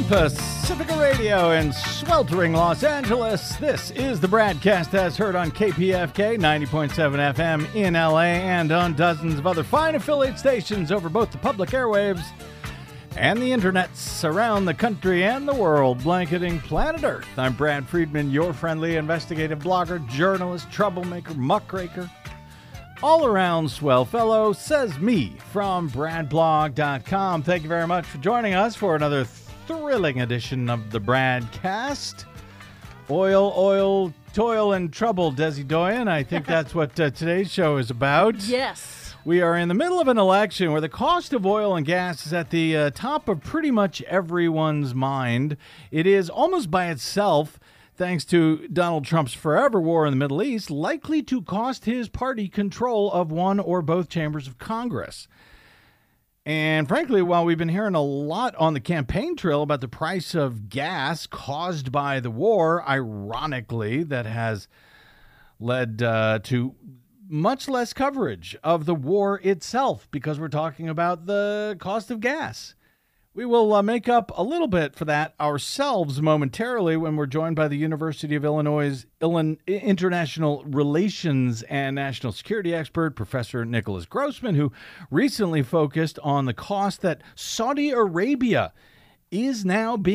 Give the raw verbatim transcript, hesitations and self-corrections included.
Pacifica Radio in sweltering Los Angeles. This is the Bradcast as heard on K P F K ninety point seven F M in L A and on dozens of other fine affiliate stations over both the public airwaves and the internets around the country and the world, blanketing planet Earth. I'm Brad Friedman, your friendly investigative blogger, journalist, troublemaker, muckraker, all-around swell fellow, says me from brad blog dot com. Thank you very much for joining us for another thrilling edition of the Bradcast. Oil, oil, toil, and trouble, Desi Doyen. I think that's what uh, today's show is about. Yes. We are in the middle of an election where the cost of oil and gas is at the uh, top of pretty much everyone's mind. It is almost by itself, thanks to Donald Trump's forever war in the Middle East, likely to cost his party control of one or both chambers of Congress. And frankly, while we've been hearing a lot on the campaign trail about the price of gas caused by the war, ironically, that has led uh, to much less coverage of the war itself because we're talking about the cost of gas. We will uh, make up a little bit for that ourselves momentarily when we're joined by the University of Illinois' Illinois International Relations and National Security expert, Professor Nicholas Grossman, who recently focused on the cost that Saudi Arabia is now being